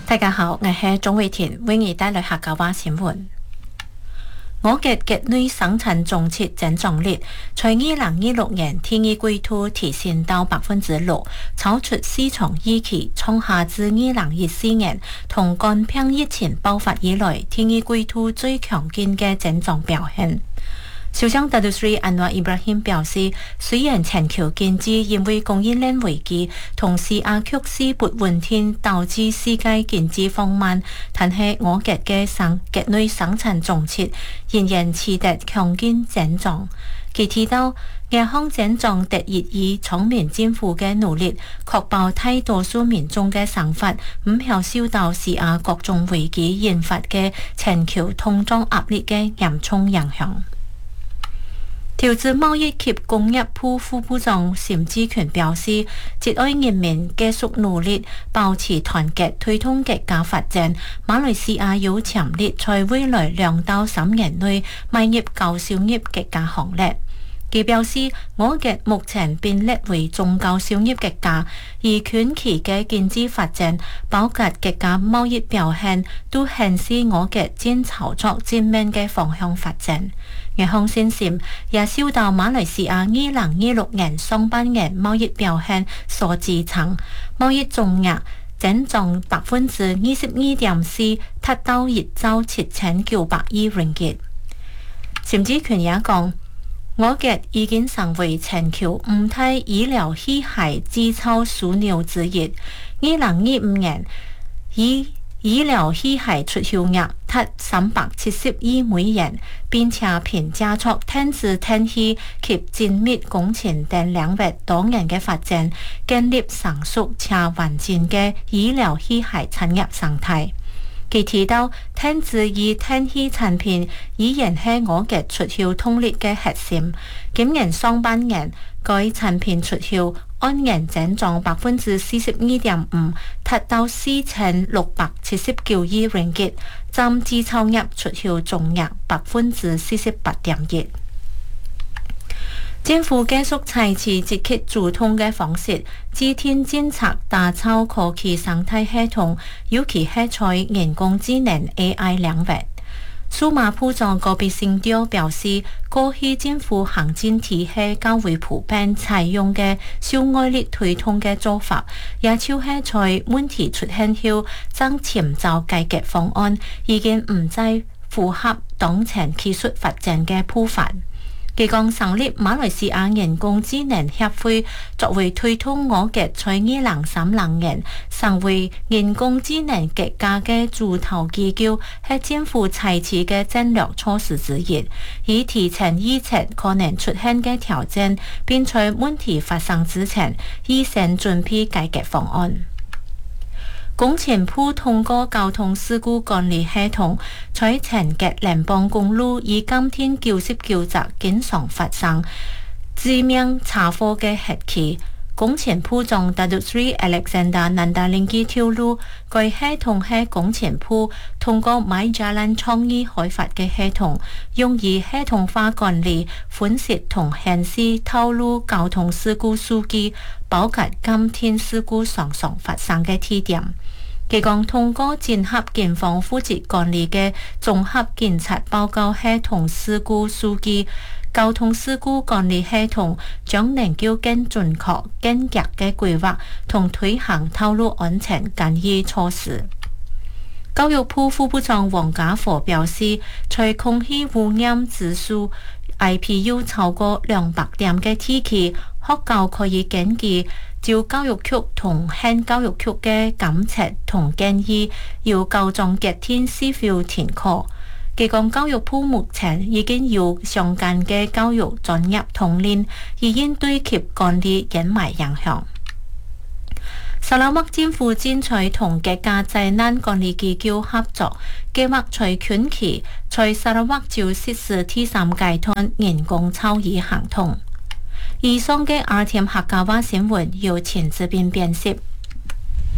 大家好，我係鍾慧田，為你帶來客家話新聞。我嘅國內生產總值增長率在2026年第二季度提升到 6%， 超出市場預期，創下自2014年同冠病疫情爆發以來第二季度最強勁嘅增長表現。首相達杜斯里安華伊布拉欣表示，雖然全球經濟因為供應鏈危機同時亞曲線不穩定導致世界經濟放慢，但係我國嘅國內生產總值仍然持續強勁增長。佢提到，亞行增長得益於聰明政府嘅努力，確保大多數民眾嘅生活唔會受到世亞各種危機引發嘅全球通脹壓力嘅嚴重影響。投資貿易及工業部副部長岑志權表示，節哀人民繼續努力，保持團結，推動國家發展。馬來西亞有潛力在未來2到3年內邁入高收入國家行列。佢表示，我國目前並列為中高收入國家，而近期嘅經濟發展，包括國家貿易表現，都顯示我國正朝着正面嘅方向發展。我向信心也受到馬來西亞2026年上半年貿易表現所支撐，貿易總額增長 22.4%， 達到1兆7900億ringgit。岑志權也講，我國已經成為全球5大醫療器械製造樞紐之一。2025年醫療器械出口額達370億美元，並且憑借着電子電器及精密工程等領域多年嘅發展，建立成熟且完整嘅醫療器械產業生態。佢提到，電子與電器產品依然係我國出口動力嘅核心。今年上半年，該產品出口按年增長 42.5%， 達到4679億ringgit， 佔製造業出口總額 48.1%。政府繼續採取積極主動嘅方式，制定政策打造科技生態系統，尤其係在人工智能 AI 領域。數碼部長郭必勝調表示，過去政府行政體系較為普遍採用嘅小外力推動嘅做法，也就是在問題出現後將尋找解決方案，已經唔再符合當前技術發展嘅步伐。佢講成立馬來西亞人工智能協會，作為推動我國在2030年成為人工智能國家嘅主導機構，係政府採取嘅戰略措施之一，以提前預測可能出現嘅挑戰，並在問題發生之前，預先準備解決方案。工程部通過交通事故管理系統，在全國聯邦公路以今天99則經常發生致命車禍嘅日期。工程部長達杜斯里 Alexander Nandalingi 透露，該系統係工程部通過MyJalan創意開發嘅系統，用以系統化管理、分析同顯示透露交通事故數據，包括今天事故常常發生嘅地點。佢講通過整合警方負責管理嘅綜合檢察報告系統事故數據，交通事故管理系統將能夠更準確、更嚴嘅規劃同推行道路安全干預措施。教育部副部長黃家和表示，在空氣污染指數 IPU 超過200點嘅地區，學校可以根據照教育局同縣教育局嘅監察同建議，要校正隔天是否停課。佢講教育部目前已經有相關嘅教育專業統練，以應對及管理隱患影響。沙拉越政府正在同國家災難管理機構合作，計劃在近期在沙拉越州實施第3階段人工草擬行動。以上嘅RTM客家話新聞由錢志斌編輯。